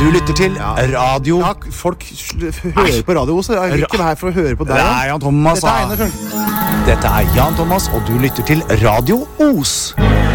du lytter til Radio... Ja, folk hører på Radio Os. Jeg vil ikke være her for å høre på deg. Det er Jan Thomas. Dette er Einar Tørnquist. Dette er Jan Thomas, og du lytter til Radio Os.